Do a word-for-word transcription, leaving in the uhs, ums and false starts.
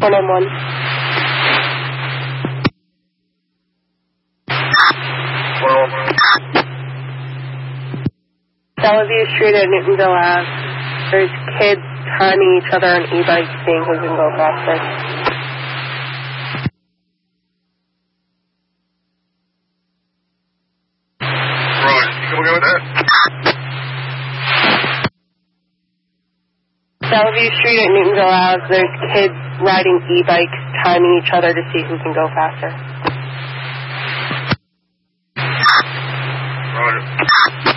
one on one. Well, Bellevue Street at Newtonville Ave. There's kids timing each other on e-bikes, seeing who can go faster. right. Can we go with that? Bellevue Street at Newtonville Ave. There's kids riding e-bikes, timing each other to see who can go faster. Right.